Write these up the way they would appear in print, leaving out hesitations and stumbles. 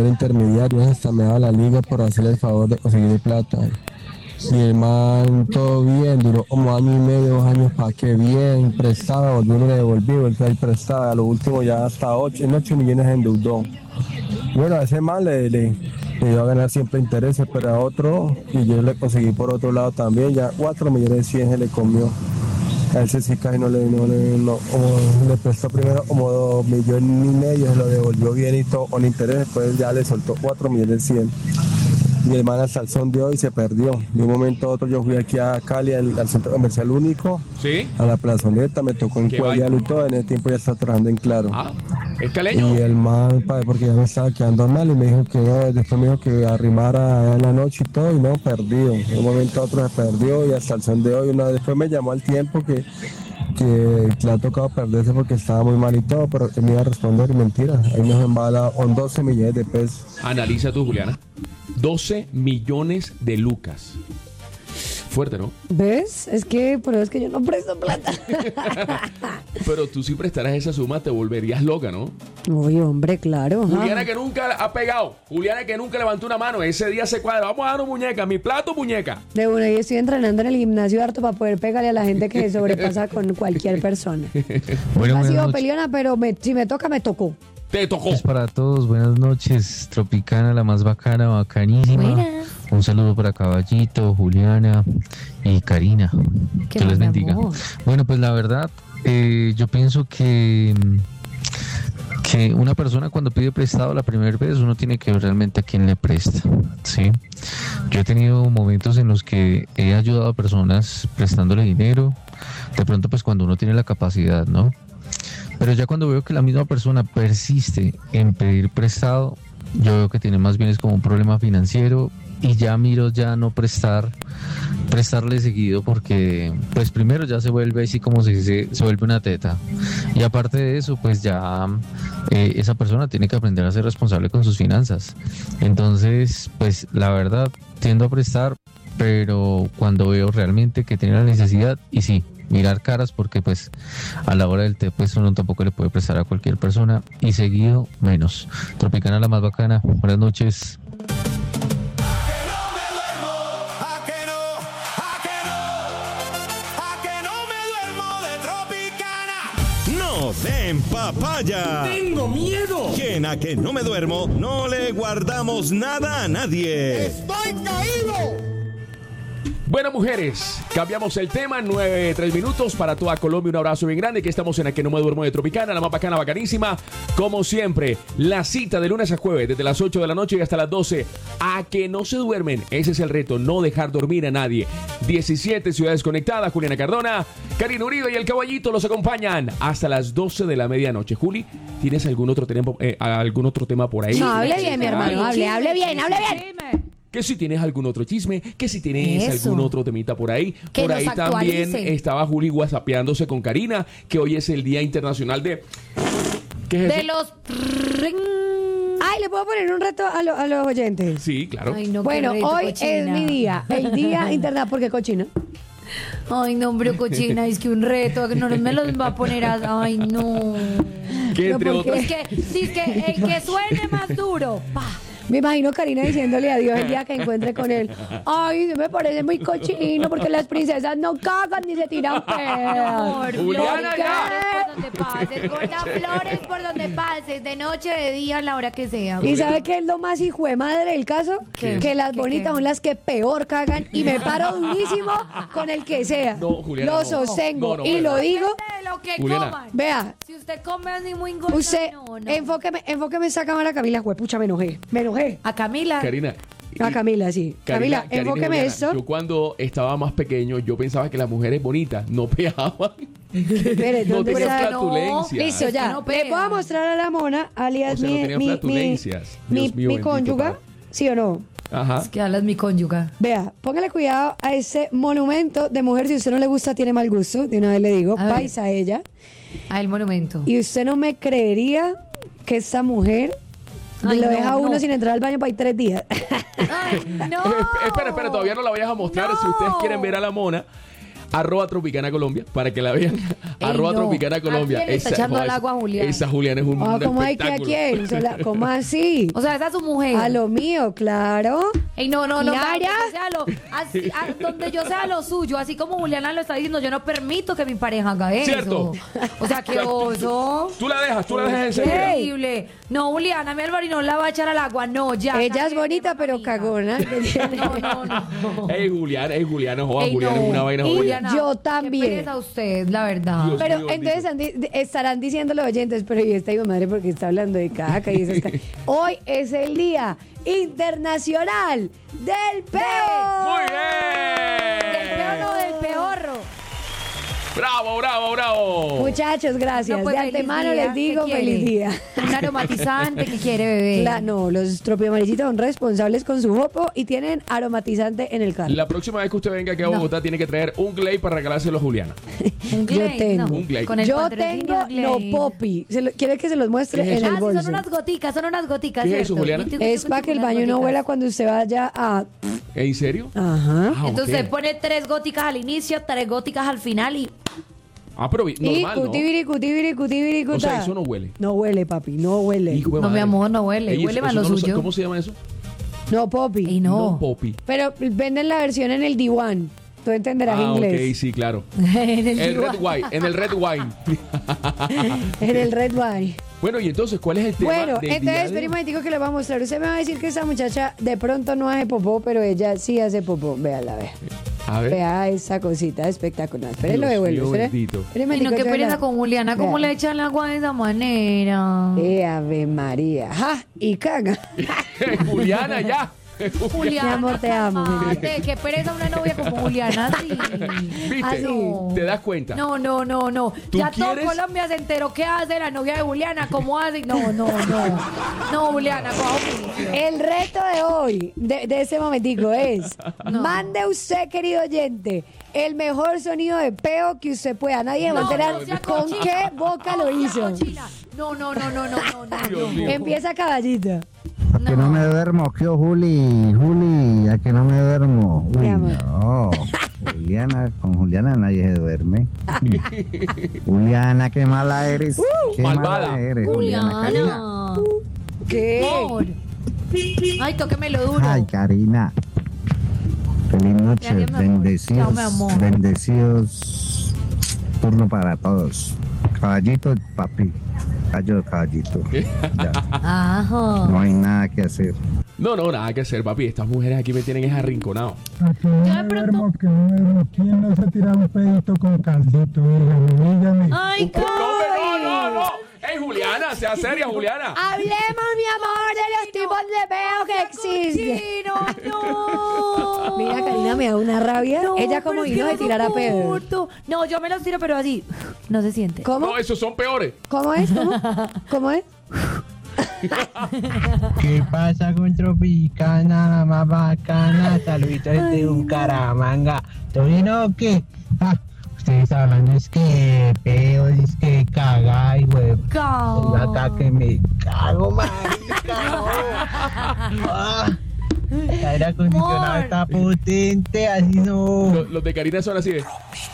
era intermediario, hasta me daba la liga por hacerle el favor de conseguir plata. Y el man, todo bien, duró como año y medio, 2 años para que bien, prestaba, volvió, me devolví, volvió a ir prestada, a lo último ya hasta 8 millones endeudó. Bueno, a ese man le iba a ganar siempre intereses, pero a otro, y yo le conseguí por otro lado también, ya 4.100.000 se le comió. A ese sí casi le prestó primero como 2.500.000, se lo devolvió bien y todo con interés, después ya le soltó 4.100.000. Mi hermana hasta el son de hoy se perdió. De un momento a otro yo fui aquí a Cali, al centro comercial único, ¿sí? A la plazoleta, me tocó en Cuellar y todo, en ese tiempo ya estaba trabajando en Claro. ¿Es caleño? Y el man, porque ya me estaba quedando mal y me dijo que no, después me dijo que arrimara en la noche y todo, y no, perdido. De un momento a otro se perdió y hasta el son de hoy, después me llamó al tiempo que le ha tocado perderse porque estaba muy mal y todo, pero que me iba a responder y mentira, ahí nos embala con 12 millones de pesos. Analiza tú, Juliana. 12 millones de lucas. Fuerte, ¿no? ¿Ves? Es que por eso es que yo no presto plata. Pero tú si prestaras esa suma te volverías loca, ¿no? Uy, hombre, claro. Juliana que nunca ha pegado. Juliana que nunca levantó una mano. Ese día se cuadra. Vamos a dar una muñeca. Mi plato, muñeca. De una, yo estoy entrenando en el gimnasio harto para poder pegarle a la gente que sobrepasa con cualquier persona. Bueno, No ha sido noches. peleona, pero si me toca, me tocó. Te tocó. Pues para todos, buenas noches. Tropicana, la más bacana, bacanísima. Buenas. Un saludo para Caballito, Juliana y Karina. Qué Que les buen bendiga. amor. Bueno, pues la verdad, yo pienso que una persona cuando pide prestado la primera vez, uno tiene que ver realmente a quién le presta, ¿sí? Yo he tenido momentos en los que he ayudado a personas prestándole dinero, de pronto pues cuando uno tiene la capacidad, ¿no? Pero ya cuando veo que la misma persona persiste en pedir prestado, yo veo que tiene más bien es como un problema financiero y ya miro ya no prestarle seguido porque pues primero ya se vuelve así como si se vuelve una teta y aparte de eso pues ya esa persona tiene que aprender a ser responsable con sus finanzas. Entonces pues la verdad tiendo a prestar, pero cuando veo realmente que tiene la necesidad y sí, mirar caras porque pues a la hora del té pues uno tampoco le puede prestar a cualquier persona y seguido menos. Tropicana la más bacana, buenas noches. ¡No den papaya! ¡Tengo miedo! Que en A Que No Me Duermo no le guardamos nada a nadie. ¡Estoy caído! Bueno, mujeres, cambiamos el tema. 9:03 minutos para toda Colombia. Un abrazo bien grande. Que estamos en A Que No Me Duermo de Tropicana, la más bacana, bacanísima. Como siempre, la cita de lunes a jueves, desde las 8 de la noche y hasta las 12. A que no se duermen. Ese es el reto, no dejar dormir a nadie. 17 ciudades conectadas. Juliana Cardona, Karina Uribe y el Caballito los acompañan hasta las 12 de la medianoche. Juli, ¿tienes algún otro tema por ahí? No, hable bien, mi hermano. Hable bien. Que si tienes algún otro chisme, que si tienes algún otro temita por ahí. Que por nos ahí también actualicen. estaba Juli whatsappeándose con Karina, que hoy es el Día Internacional de... ¿Qué es De eso? los... Ay, ¿le puedo poner un reto a los oyentes? Sí, claro. Ay, no, qué Bueno, reto, hoy cochina. es mi día, el Día Internacional, porque cochino. Ay, no, hombre, cochina, es que un reto, que no me los va a poner a... Ay, no. Que entre No, porque- otras... Es que, sí, es que el que suene más duro, pa. Me imagino Karina diciéndole adiós el día que encuentre con él. Ay, se me parece muy cochino porque las princesas no cagan ni se tiran pedos. Juliana, ya. Por donde pases, gorda, flores por donde pases, de noche, de día, a la hora que sea. ¿Y sabe qué es lo más hijo de madre del caso? ¿Qué? Que las ¿Qué, bonitas qué? son las que peor cagan y me paro durísimo con el que sea. No, Juliana, lo no. sostengo No, y lo digo. Depende de lo que Juliana. coman. Vea, Si usted come así muy gorda, usted, no. enfóqueme esa cámara, Camila, juepucha, me enojé. A Camila. Karina. A Camila, sí. Camila, Karina y enfóqueme Juliana, esto. Yo cuando estaba más pequeño, yo pensaba que las mujeres bonitas no pegaban. Espere, No ¿dónde tenían está? flatulencias. Listo, Es ya. que no Le pega. puedo mostrar a la mona, alias O sea, no mi, tenían mi, flatulencias. mi, Dios mío, mi bendito, cónyuga, padre. ¿sí o no? Ajá. Es que hablas mi cónyuga. Vea, póngale cuidado a ese monumento de mujer. Si a usted no le gusta, tiene mal gusto. De una vez le digo, A ver. paisa ella. Ah, el monumento. Y usted no me creería que esta mujer Ay, lo no, deja a uno no. sin entrar al baño para ir 3 días. Ay, no. Espera, todavía no la vayas a mostrar. Si ustedes quieren ver a la mona, @Tropicana Colombia, para que la vean. Ey, @Tropicana Colombia. ¿A quién le está echando al agua a Julián? Esa Julián es un ¿Cómo hay que a espectáculo. quién? ¿Cómo así? O sea, esa es su mujer. A lo mío, claro. Ey, no, Clara. donde yo sea lo suyo, así como Juliana lo está diciendo, yo no permito que mi pareja haga eso. Cierto. O sea, qué oso. Tú la dejas en serio. Increíble. No, Juliana, mi Alvarino la va a echar al agua. No, ya. Ella es sáquenme, bonita, pero mamita. cagona. No. Ey, Juliana, joder, Ey, Juliana no. es una vaina Y jodida. Juliana, Yo también. Qué pereza usted, la verdad. Dios Pero mío, entonces estarán diciendo los oyentes, pero ¿y esta hijo de madre porque está hablando de caca y esas cosas? Hoy es el Día Internacional del Peo. Muy Del bien. peor no del peorro. Bravo. Muchachos, gracias. No, pues, de feliz antemano día. les digo ¿Qué feliz quiere? día. Un aromatizante que quiere beber. No, los tropiomaricitos son responsables con su jopo y tienen aromatizante en el carro. La próxima vez que usted venga aquí a No. Bogotá tiene que traer un Glade para regalárselo a Juliana. Un Yo Glade, tengo. no. Un Glade. Con el Yo patrocinio tengo Glade. no popi. ¿Quiere que se los muestre ¿Qué es en eso? el Sí, bolso? son unas goticas, ¿Qué es eso, ¿cierto? Juliana? Es para que el baño no huela cuando usted vaya a... ¿En serio? Ajá. Ah, Entonces ok. usted pone 3 góticas al inicio, 3 góticas al final y... Pero Y normal, ¿no? cutibiri, O sea, eso no huele. No huele, papi, no huele. Hijo de No, mi madre. amor, no huele. Ey, Huele eso más lo no suyo. ¿Cómo se llama eso? No, popi. Y no. popi. Pero venden la versión en el diwan. Tú entenderás inglés. Ok, sí, claro. en el El diva. red wine, en el red wine. En el red wine. Bueno, y entonces, ¿cuál es el tema Bueno, del día entonces de espera hoy? un momentico que le voy a mostrar. Usted me va a decir que esa muchacha de pronto no hace popó, pero ella sí hace popó. Véala, vea. A ver. Vea esa cosita espectacular. Espere, lo Dios devuelvo. mío, Espere. bendito. Espere un Ay, no, momentico, qué yo pereza la- con Juliana. ¿Cómo Vea. le echan el agua de esa manera? Ave María. ¡Ja! Y caga. Juliana, ya. Juliana, Mi amor, te amo, mi vida. cálmate, qué pereza una novia como Juliana, sí. ¿Viste? Así. ¿Te das cuenta? No. ¿Tú Ya quieres? todo Colombia se enteró qué hace la novia de Juliana, cómo hace. No, Juliana, coja oficio. El reto de hoy, de ese momentico, es mande usted, querido oyente, el mejor sonido de peo que usted pueda. Nadie va a enterar sea con cochina. qué boca lo No, sea hizo. cochina. No. Dios mío. Empieza Caballito. A que no me duermo, ¿qué Juli, a que no me duermo. Uy, Mi amor. no. Con Juliana nadie se duerme. Juliana, qué mala eres. Qué malvada. mala eres, Karina. Juliana. ¿Qué? Amor. Ay, tóquemelo duro. Ay, Karina. Feliz noche, Ya, mi amor. bendecidos, Chao, mi amor. bendecidos. Turno para todos. Caballito, papi. Callo, caballito. Ya, Ajá. no hay nada que hacer. No, nada que hacer, papi. Estas mujeres aquí me tienen es arrinconado. Yo de pronto... Que no me duermo. ¿Quién no se tira un pedito con caldito? Dígame. Ay, No. ¡Ey, Juliana! ¡Sea seria, Juliana! Hablemos, mi amor, de los tipos de peo que existen. no. Mira, Karina, me da una rabia. No, Ella como pero es vino que de no tirar a pedo. soporto. No, yo me los tiro, pero así. No se siente. ¿Cómo? No, esos son peores. ¿Cómo es? ¿Cómo es? ¿Qué pasa con Tropicana, la más bacana? Saluditos desde Bucaramanga. ¿Todo bien o qué? Ah, ustedes hablando es que peo, es que caga y huevo. Acá que me cago, marica. Ah, el aire acondicionado Amor. está potente, así no. Los de Karina son así de...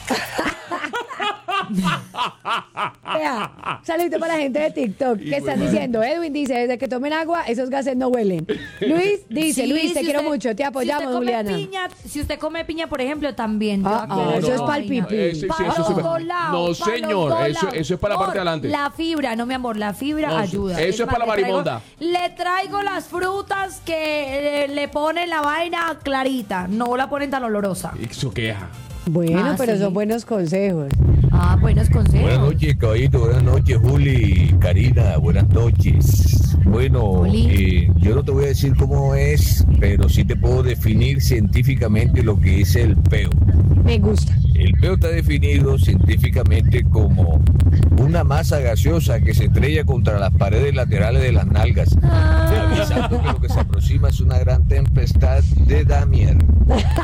Vea, saludito para la gente de TikTok que están diciendo. Edwin dice, desde que tomen agua, esos gases no huelen. Luis dice, Sí, Luis, te si quiero usted- mucho, te apoyamos, si usted come Juliana. piña, si usted come piña, por ejemplo, también. Eso es pa'l pipí. Sí, Pa' eso los sí me- dos lados, No, pa' los señor, dos eso lados. es para la parte de Amor, adelante. La fibra, no, mi amor, la fibra No, ayuda. eso es para la más, le traigo- marimonda. Le traigo las frutas que le ponen la vaina clarita, no la ponen tan olorosa. Eso queja. Bueno, pero sí. son buenos consejos. Ah, buenos consejos. Buenas noches, caballito. Buenas noches, Juli. Karina, buenas noches. Bueno, yo no te voy a decir cómo es, pero sí te puedo definir científicamente lo que es el peo. Me gusta. El peo está definido científicamente como una masa gaseosa que se estrella contra las paredes laterales de las nalgas, avisando que lo que se aproxima es una gran tempestad de Damián.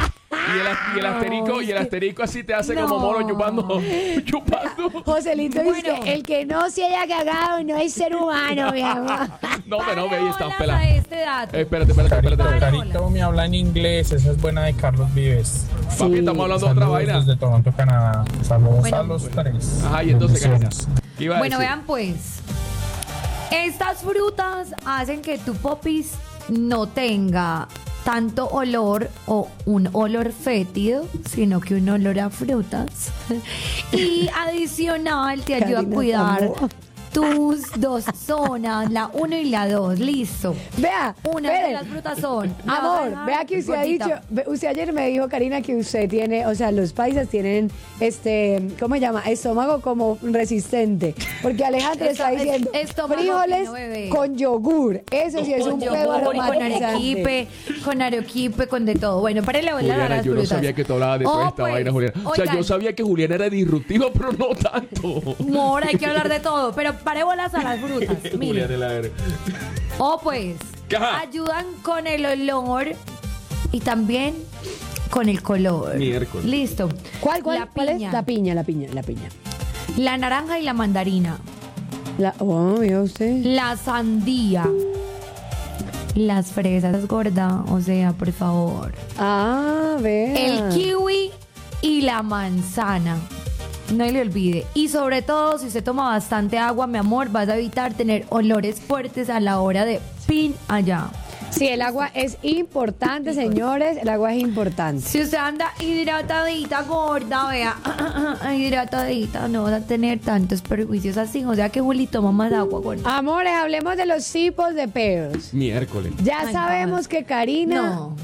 Y el asterisco así te hace como mono chupando. Joselito dice que el que no se haya cagado no es ser humano, mi amor. No, ahí está, Hola pela. a este dato. Espérate. Carito me habla en inglés, esa es buena de Carlos Vives. Papi, estamos hablando de otra vaina. Desde Toronto, Canadá. Saludos Bueno. a los tres. Ajá, y entonces, Bendiciones. ¿qué iba a Bueno, decir? vean pues. Estas frutas hacen que tu popis no tenga tanto olor o un olor fétido, sino que un olor a frutas. Y adicional te ayuda a Karina cuidar Zamora. tus dos zonas, la 1 y la 2. Listo. Vea, Una de espere. las frutas son. Amor, naranja, vea que usted gordita. ha dicho, usted ayer me dijo, Karina, que usted tiene, o sea, los paisas tienen, ¿cómo se llama? Estómago como resistente. Porque Alejandro está diciendo Estómago frijoles fino, bebé. con yogur. Eso sí es Con un pedo yogur, con aromatizante. arequipe, con de todo. Bueno, para la Juliana, las yo no frutas. sabía que tú hablabas de toda Oh, esta pues, vaina, Juliana. O sea, oigan. yo sabía que Juliana era disruptiva, pero no tanto. Amor, hay que hablar de todo, pero pare bolas a las frutas. Mire. Juliana la verga. O pues, Ajá. ayudan con el olor y también con el color. Miércoles. Listo. ¿Cuál es? La piña. La piña. La naranja y la mandarina. ¿Vio usted? La sandía. Las fresas, gorda. O sea, por favor. Ah, vea. El kiwi y la manzana. No le olvide. Y sobre todo, si usted toma bastante agua, mi amor, vas a evitar tener olores fuertes a la hora de pin allá. Sí, el agua es importante, señores. El agua es importante. Si usted anda hidratadita, gorda, vea, hidratadita, no vas a tener tantos perjuicios así. O sea que Juli toma más agua, gorda. Amores, hablemos de los tipos de pedos. Miércoles. Ya Ay, sabemos no. que Karina No.